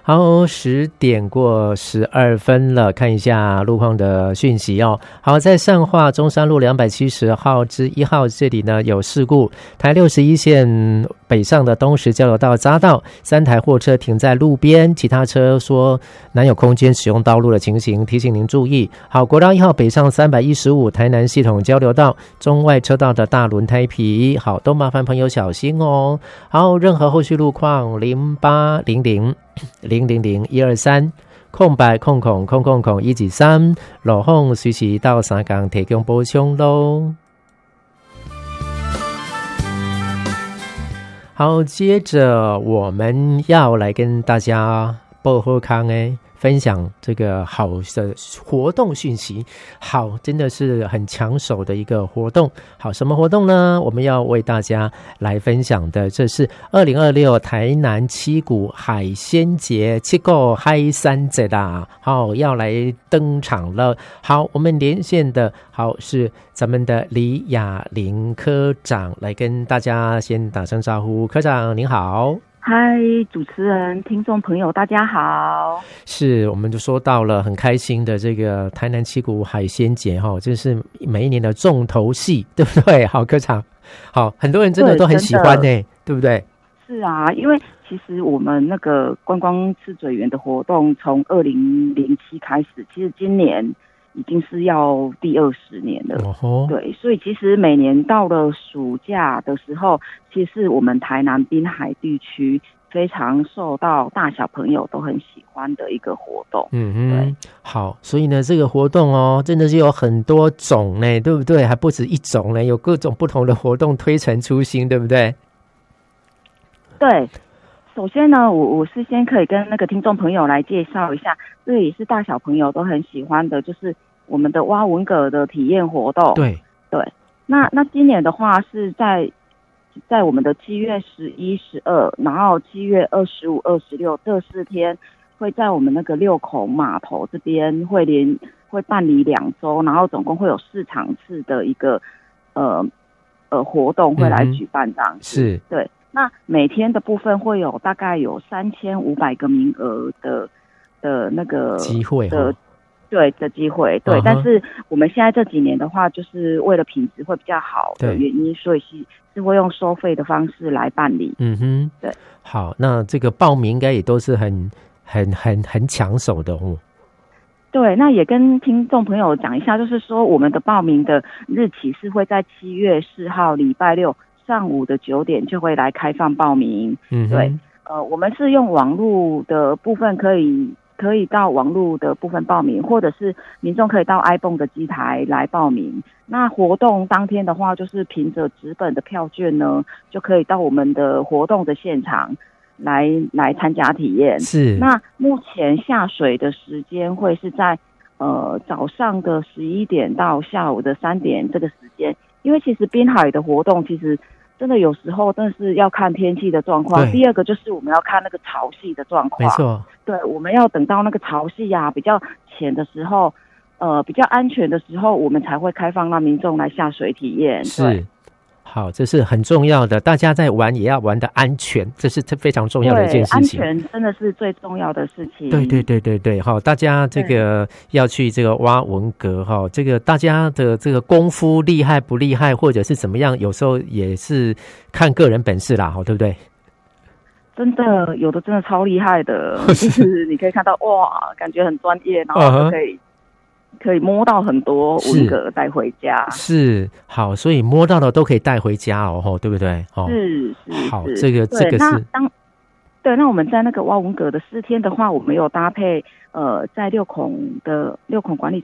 好，10:12了，看一下路况的讯息哦。好，在善化中山路270号之1号这里呢有事故，台61线北上的东石交流道匝道3台货车停在路边，其他车说难有空间使用道路的情形，提醒您注意。好，国道1号北上315台南系统交流道中外车道的大轮胎皮，好，都麻烦朋友小心哦。好，任何后续路况0800-000-123空白空123，路况随时到3港提供补充咯。好，接着我们要来跟大家报好康分享这个好的活动讯息。好，真的是很抢手的一个活动。好，什么活动呢？我们要为大家来分享的，这是2026台南七股海鲜节七个海山节啦。好，要来登场了。好，我们连线的好是咱们的李雅玲科长，来跟大家先打声招呼。科长您好。 嗨，主持人、听众朋友，大家好。 是，我们就说到了很开心的这个台南七股海鲜节哈，这是每一年的重头戏，对不对？好，科长，好，很多人真的都很喜欢呢，对不对？ 是啊，因为其实我们那个观光赤嘴园的活动从2007开始，其实今年已经是要第20年了。对，所以其实每年到了暑假的时候，其实是我们台南滨海地区非常受到大小朋友都很喜欢的一个活动。对， 好，所以呢，这个活动真的是有很多种呢，对不对？还不止一种呢，有各种不同的活动推陈出新，对不对？ 对。首先呢，我事先可以跟那个听众朋友来介绍一下，这也是大小朋友都很喜欢的，就是我们的蛙文蛤的体验活动。 对， 那今年的话是在我们的7月11、12，然后7月25、26这4天，会在我们那个六口码头这边会办理2周，然后总共会有4场次的一个活动会来举办这样子。 是， 对。那每天的部分会有大概有3500个名额的那个机会的机会。对，但是我们现在这几年的话，就是为了品质会比较好的原因，所以是会用收费的方式来办理。对。 好，那这个报名应该也都是很抢手的哦。 对，那也跟听众朋友讲一下，就是说我们的报名的日期是会在7月4号礼拜六上午的9点就会来开放报名。对，我们是用网络的部分可以到网络的部分报名，或者是民众可以到 iPhone 的机台来报名。那活动当天的话，就是凭着纸本的票券呢，就可以到我们的活动的现场来参加体验。 是。 那目前下水的时间会是在早上的11点到下午的3点这个时间，因为其实滨海的活动其实真的有时候真的是要看天气的状况。第二个就是我们要看那个潮汐的状况。 没错。 对，我们要等到那个潮汐比较浅的时候，比较安全的时候，我们才会开放让民众来下水体验。 是。好，这是很重要的，大家在玩也要玩的安全，这是非常重要的一件事情。 安全真的是最重要的事情。 对，好，大家这个要去这个蛙文蛤这个大家的这个功夫厉害不厉害，或者是怎么样，有时候也是看个人本事啦，对不对？ 真的有的真的超厉害的，就是你可以看到哇，感觉很专业，然后就可以摸到很多文蛤带回家。 是，好，所以摸到的都可以带回家对不对？ 是。 好，这个是。 那我们在那个蛙文蛤的4天的话，我们有搭配在六孔管理